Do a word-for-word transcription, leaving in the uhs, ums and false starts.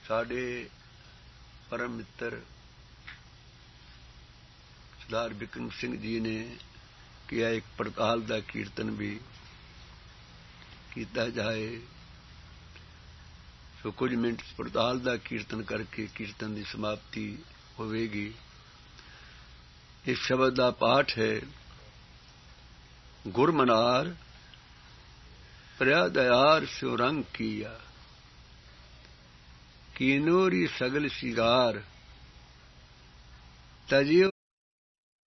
ਸਾਡੇ परम मित्र सरदार बिक्रम सिंह जी ने किया एक पड़ताल का कीर्तन भी किया जाए। सो कुछ मिनट पड़ताल का कीर्तन करके कीर्तन की समाप्ति होगी। इस शब्द का पाठ है, गुरमनार प्रया दयार स्यो रंग किया, कीनोरी सगल सिगार तजियो